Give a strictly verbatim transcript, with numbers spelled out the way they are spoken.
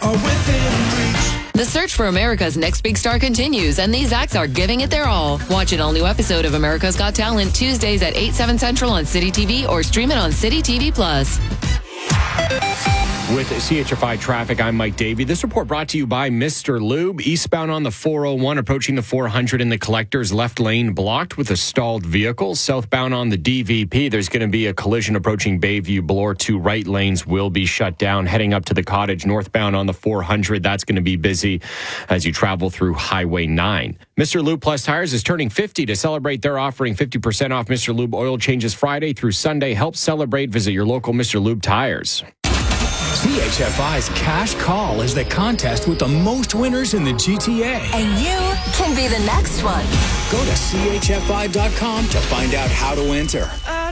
are within reach. The search for America's next big star continues, and these acts are giving it their all. Watch an all-new episode of America's Got Talent Tuesdays at eight, seven Central on City T V or stream it on City T V Plus. With C H F I Traffic, I'm Mike Davey. This report brought to you by Mister Lube. Eastbound on the four oh one, approaching the four hundred in the Collector's left lane blocked with a stalled vehicle. Southbound on the D V P, there's going to be a collision approaching Bayview. Bloor. Two right lanes will be shut down. Heading up to the Cottage, northbound on the four hundred, that's going to be busy as you travel through Highway nine. Mister Lube Plus Tires is turning fifty. To celebrate, they're offering fifty percent off Mister Lube oil changes Friday through Sunday. Help celebrate. Visit your local Mister Lube Tires. C H F I's Cash Call is the contest with the most winners in the G T A. And you can be the next one. Go to C H F I dot com to find out how to enter.